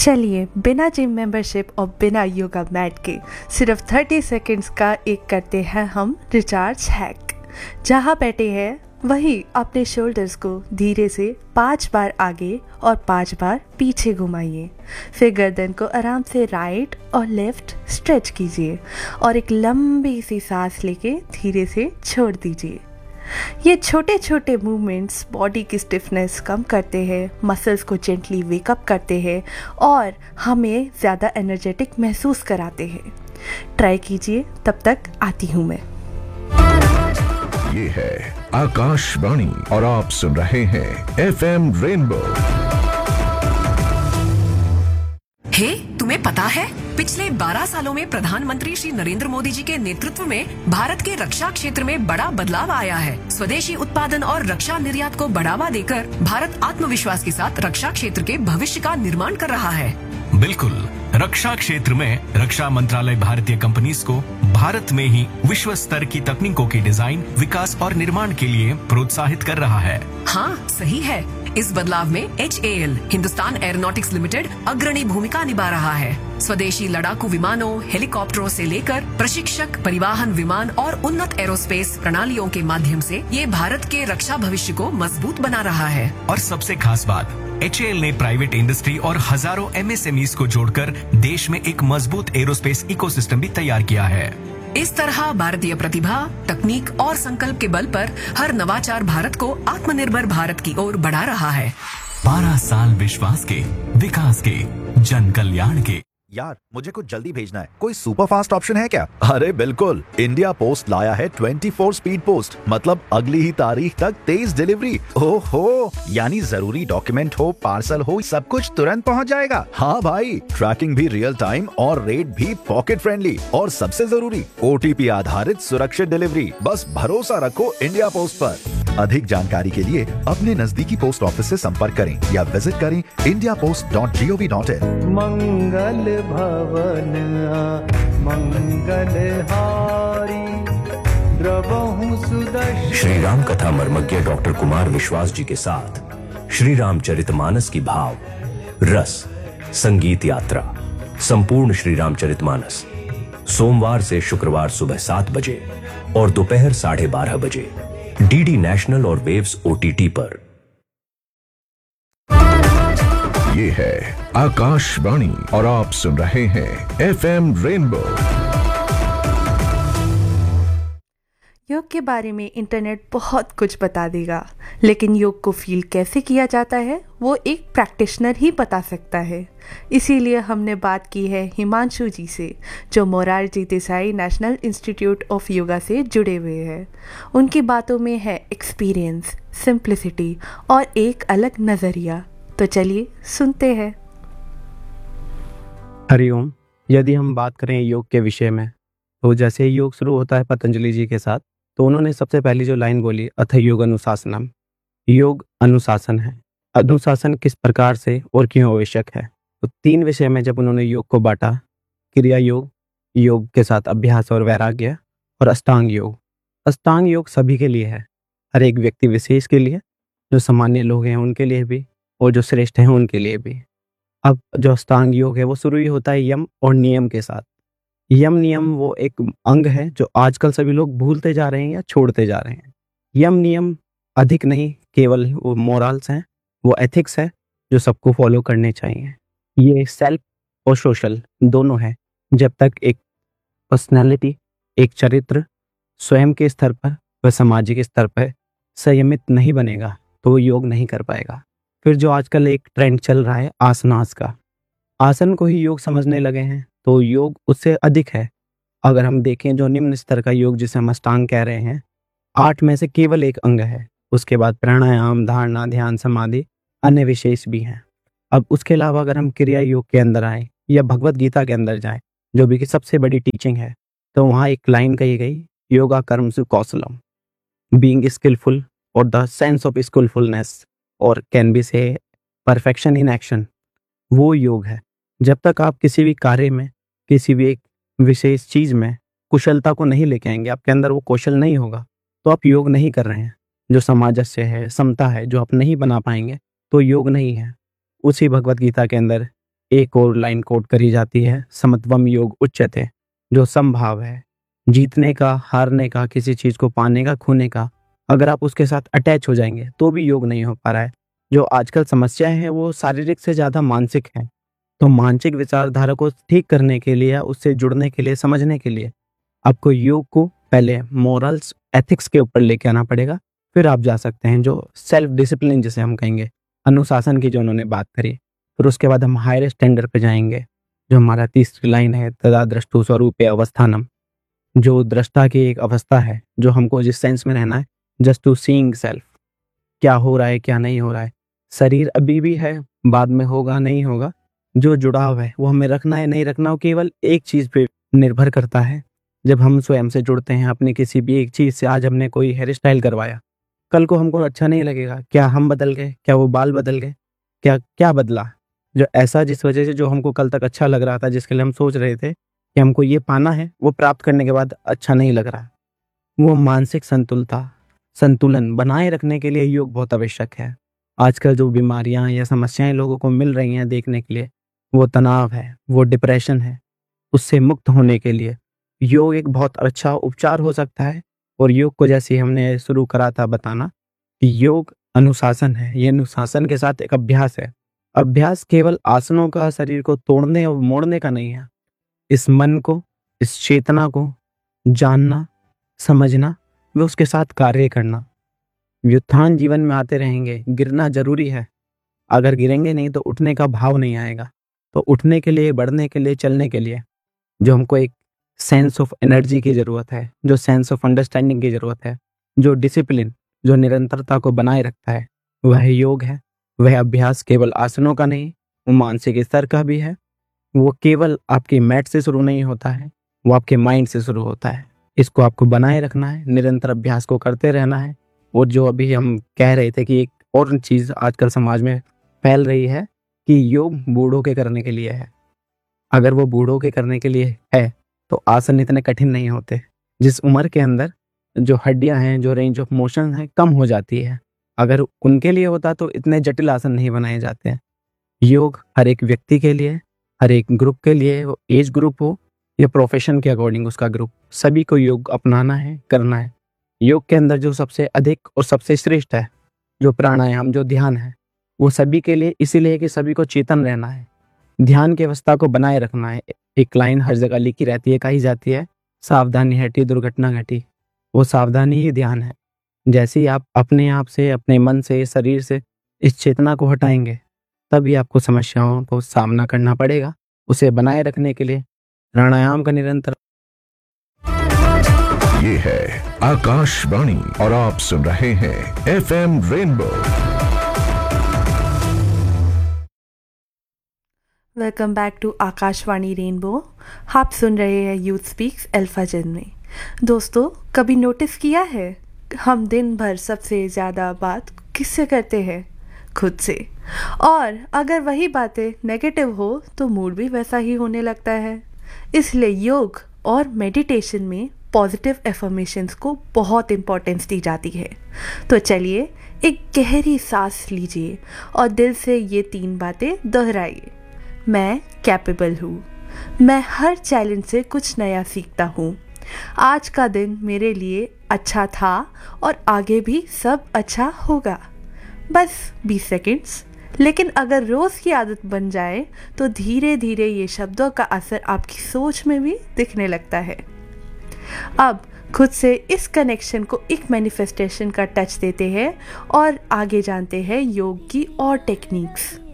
चलिए बिना gym membership और बिना योगा मैट के सिर्फ 30 सेकंड्स का एक करते हैं हम रिचार्ज हैक। जहाँ बैठे हैं वहीं अपने शोल्डर्स को धीरे से 5 बार आगे और 5 बार पीछे घुमाइए। फिर गर्दन को आराम से राइट और लेफ्ट स्ट्रेच कीजिए और एक लंबी सी सांस लेके धीरे से छोड़ दीजिए। ये छोटे छोटे मूवमेंट्स बॉडी की स्टिफनेस कम करते हैं, मसल्स को जेंटली वेकअप करते हैं और हमें ज़्यादा एनर्जेटिक महसूस कराते हैं। ट्राई कीजिए, तब तक आती हूँ मैं। ये है आकाशवाणी और आप सुन रहे हैं FM रेनबो। हे, तुम्हें पता है पिछले 12 सालों में प्रधानमंत्री श्री नरेंद्र मोदी जी के नेतृत्व में भारत के रक्षा क्षेत्र में बड़ा बदलाव आया है। स्वदेशी उत्पादन और रक्षा निर्यात को बढ़ावा देकर भारत आत्मविश्वास के साथ रक्षा क्षेत्र के भविष्य का निर्माण कर रहा है। बिल्कुल, रक्षा क्षेत्र में रक्षा मंत्रालय भारतीय कंपनीज को भारत में ही विश्व स्तर की तकनीकों की डिजाइन, विकास और निर्माण के लिए प्रोत्साहित कर रहा है। हाँ, सही है। इस बदलाव में HAL हिंदुस्तान एरोनॉटिक्स लिमिटेड अग्रणी भूमिका निभा रहा है। स्वदेशी लड़ाकू विमानों, हेलीकॉप्टरों से लेकर प्रशिक्षक, परिवहन विमान और उन्नत एरोस्पेस प्रणालियों के माध्यम से ये भारत के रक्षा भविष्य को मजबूत बना रहा है। और सबसे खास बात, HAL ने प्राइवेट इंडस्ट्री और हजारों MSMEs को जोड़कर देश में एक मजबूत एरोस्पेस इकोसिस्टम भी तैयार किया है। इस तरह भारतीय प्रतिभा, तकनीक और संकल्प के बल पर हर नवाचार भारत को आत्मनिर्भर भारत की ओर बढ़ा रहा है। 12 साल विश्वास के, विकास के, जन कल्याण के। यार, मुझे कुछ जल्दी भेजना है। कोई सुपर फास्ट ऑप्शन है क्या? अरे बिल्कुल, इंडिया पोस्ट लाया है 24 स्पीड पोस्ट, मतलब अगली ही तारीख तक तेज डिलीवरी। ओहो, यानी जरूरी डॉक्यूमेंट हो, पार्सल हो, सब कुछ तुरंत पहुंच जाएगा। हाँ भाई, ट्रैकिंग भी रियल टाइम और रेट भी पॉकेट फ्रेंडली, और सबसे जरूरी OTP आधारित सुरक्षित डिलीवरी। बस भरोसा रखो इंडिया पोस्ट पर। अधिक जानकारी के लिए अपने नजदीकी पोस्ट ऑफिस से संपर्क करें या विजिट करें indiapost.gov.in। मंगल भवन मंगल हारी द्रवहु सुदर्शन। श्री राम कथा मर्मज्ञ डॉक्टर कुमार विश्वास जी के साथ श्री रामचरितमानस की भाव रस संगीत यात्रा संपूर्ण श्री रामचरितमानस सोमवार से शुक्रवार सुबह 7 बजे और दोपहर 12:30 बजे DD नेशनल और वेव्स OTT पर। ये है आकाशवाणी और आप सुन रहे हैं FM रेनबो। योग के बारे में इंटरनेट बहुत कुछ बता देगा, लेकिन योग को फील कैसे किया जाता है वो एक प्रैक्टिशनर ही बता सकता है। इसीलिए हमने बात की है हिमांशु जी से, जो Morarji Desai national institute of yoga से जुड़े हुए हैं। उनकी बातों में है एक्सपीरियंस, सिंप्लिसिटी और एक अलग नज़रिया। तो चलिए सुनते हैं। हरिओम। यदि हम बात करें योग के विषय में, तो जैसे ही योग शुरू होता है पतंजलि जी के साथ, तो उन्होंने सबसे पहली जो लाइन बोली, अथ योग अनुशासनम। योग अनुशासन है। अनुशासन किस प्रकार से और क्यों आवश्यक है, तो 3 विषय में जब उन्होंने योग को बांटा, क्रिया योग, योग के साथ अभ्यास और वैराग्य, और अष्टांग योग। अष्टांग योग सभी के लिए है, हर एक व्यक्ति विशेष के लिए, जो सामान्य लोग हैं उनके लिए भी और जो श्रेष्ठ हैं उनके लिए भी। अब जो अष्टांग योग है वो शुरू ही होता है यम और नियम के साथ। यम नियम वो एक अंग है जो आजकल सभी लोग भूलते जा रहे हैं या छोड़ते जा रहे हैं। यम नियम अधिक नहीं, केवल वो मोरल्स हैं, वो एथिक्स है जो सबको फॉलो करने चाहिए। ये सेल्फ और सोशल दोनों है। जब तक एक पर्सनैलिटी, एक चरित्र स्वयं के स्तर पर व सामाजिक स्तर पर संयमित नहीं बनेगा तो वो योग नहीं कर पाएगा। फिर जो आजकल एक ट्रेंड चल रहा है आसनास का, आसन को ही योग समझने लगे हैं, तो योग उससे अधिक है। अगर हम देखें जो निम्न स्तर का योग जिसे हम अष्टांग कह रहे हैं, 8 में से केवल एक अंग है। उसके बाद प्राणायाम, धारणा, ध्यान, समाधि, अन्य विशेष भी हैं। अब उसके अलावा अगर हम क्रिया योग के अंदर आए या भगवत गीता के अंदर जाएं, जो भी कि सबसे बड़ी टीचिंग है, तो वहाँ एक लाइन कही गई, योगा कर्मसु कौशलम, बीइंग स्किलफुल और द सेंस ऑफ स्किलफुलनेस और कैन बी से परफेक्शन इन एक्शन। वो योग है। जब तक आप किसी भी कार्य में, किसी भी एक विशेष चीज में कुशलता को नहीं लेके आएंगे, आपके अंदर वो कौशल नहीं होगा, तो आप योग नहीं कर रहे हैं। जो सामंजस्य है, समता है, जो आप नहीं बना पाएंगे, तो योग नहीं है। उसी भगवत गीता के अंदर एक और लाइन कोट करी जाती है, समत्वम योग उच्यते, जो समभाव है, जीतने का, हारने का, किसी चीज को पाने का, खोने का, अगर आप उसके साथ अटैच हो जाएंगे तो भी योग नहीं हो पा रहा है। जो आजकल समस्याएं हैं वो शारीरिक से ज्यादा मानसिक हैं। तो मानसिक विचारधारा को ठीक करने के लिए, उससे जुड़ने के लिए, समझने के लिए आपको योग को पहले मोरल्स, एथिक्स के ऊपर लेके आना पड़ेगा। फिर आप जा सकते हैं जो सेल्फ डिसिप्लिन जिसे हम कहेंगे, अनुशासन की जो उन्होंने बात करी। फिर उसके बाद हम हायर स्टैंडर्ड पे जाएंगे, जो हमारा तीसरी लाइन है, तदा द्रष्टु स्वरूपे अवस्थानम, जो दृष्टा की एक अवस्था है, जो हमको जिस सेंस में रहना है, जस्ट टू सीइंग सेल्फ, क्या हो रहा है क्या नहीं हो रहा है। शरीर अभी भी है, बाद में होगा नहीं होगा, जो जुड़ाव है वो हमें रखना है नहीं रखना, वो केवल एक चीज पे निर्भर करता है। जब हम स्वयं से जुड़ते हैं अपनी किसी भी एक चीज से, आज हमने कोई हेयर स्टाइल करवाया, कल को हमको अच्छा नहीं लगेगा, क्या हम बदल गए, क्या वो बाल बदल गए, क्या बदला? जो ऐसा जिस वजह से जो हमको कल तक अच्छा लग रहा था, जिसके लिए हम सोच रहे थे कि हमको ये पाना है, वो प्राप्त करने के बाद अच्छा नहीं लग रहा। वो मानसिक संतुलन बनाए रखने के लिए योग बहुत आवश्यक है। आजकल जो बीमारियां या समस्याएं लोगों को मिल रही हैं देखने के लिए, वो तनाव है, वो डिप्रेशन है, उससे मुक्त होने के लिए योग एक बहुत अच्छा उपचार हो सकता है। और योग को जैसे हमने शुरू करा था बताना कि योग अनुशासन है, ये अनुशासन के साथ एक अभ्यास है। अभ्यास केवल आसनों का, शरीर को तोड़ने और मोड़ने का नहीं है। इस मन को, इस चेतना को जानना, समझना, व उसके साथ कार्य करना। व्युत्थान जीवन में आते रहेंगे, गिरना जरूरी है। अगर गिरेंगे नहीं तो उठने का भाव नहीं आएगा। तो उठने के लिए, बढ़ने के लिए, चलने के लिए जो हमको एक सेंस ऑफ एनर्जी की जरूरत है, जो सेंस ऑफ अंडरस्टैंडिंग की जरूरत है, जो डिसिप्लिन, जो निरंतरता को बनाए रखता है, वह योग है। वह अभ्यास केवल आसनों का नहीं, वो मानसिक स्तर का भी है। वो केवल आपके मैट से शुरू नहीं होता है, वो आपके माइंड से शुरू होता है। इसको आपको बनाए रखना है, निरंतर अभ्यास को करते रहना है। और जो अभी हम कह रहे थे कि एक और चीज आजकल समाज में फैल रही है कि योग बूढ़ों के करने के लिए है। अगर वो बूढ़ों के करने के लिए है तो आसन इतने कठिन नहीं होते। जिस उम्र के अंदर जो हड्डियां हैं, जो रेंज ऑफ मोशन है, कम हो जाती है। अगर उनके लिए होता तो इतने जटिल आसन नहीं बनाए जाते हैं। योग हर एक व्यक्ति के लिए, हर एक ग्रुप के लिए, वो एज ग्रुप हो या प्रोफेशन के अकॉर्डिंग उसका ग्रुप, सभी को योग अपनाना है, करना है। योग के अंदर जो सबसे अधिक और सबसे श्रेष्ठ है, जो प्राणायाम, जो ध्यान है, वो सभी के लिए इसीलिए कि सभी को चेतन रहना है, ध्यान की अवस्था को बनाए रखना है। एक लाइन हर जगह लिखी रहती है, कही जाती है, सावधानी हटी दुर्घटना घटी। वो सावधानी ही ध्यान है। जैसे ही आप अपने आप से, अपने मन से, शरीर से इस चेतना को हटाएंगे, तभी आपको समस्याओं को सामना करना पड़ेगा। उसे बनाए रखने के लिए प्राणायाम का निरंतर। ये है आकाशवाणी और आप सुन रहे हैं FM rainbow. Welcome back to Akashvani rainbow. आप सुन रहे हैं यूथ स्पीक्स अल्फा जेन में। दोस्तों, कभी नोटिस किया है हम दिन भर सबसे ज़्यादा बात किससे करते हैं? खुद से। और अगर वही बातें नेगेटिव हो तो मूड भी वैसा ही होने लगता है। इसलिए योग और मेडिटेशन में पॉजिटिव एफर्मेशंस को बहुत इम्पोर्टेंस दी जाती है। तो चलिए एक गहरी सांस लीजिए और दिल से ये 3 बातें दोहराइए। मैं कैपेबल हूँ। मैं हर चैलेंज से कुछ नया सीखता हूँ। आज का दिन मेरे लिए अच्छा था और आगे भी सब अच्छा होगा। बस 20 सेकंड्स, लेकिन अगर रोज़ की आदत बन जाए तो धीरे धीरे ये शब्दों का असर आपकी सोच में भी दिखने लगता है। अब खुद से इस कनेक्शन को एक मैनिफेस्टेशन का टच देते हैं और आगे जानते हैं योग की और टेक्निक्स।